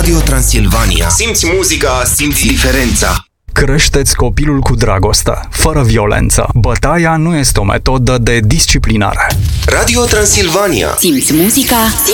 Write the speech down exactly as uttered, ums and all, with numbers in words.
Radio Transilvania. Simți muzica, simți diferența. Creșteți copilul cu dragoste, fără violență. Bătaia nu este o metodă de disciplinare. Radio Transilvania. Simți muzica,